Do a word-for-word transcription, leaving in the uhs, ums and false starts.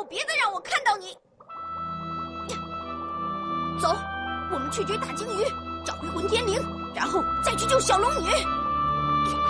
后别再让我看到你。走，我们去追大鲸鱼，找回混天绫，然后再去救小龙女。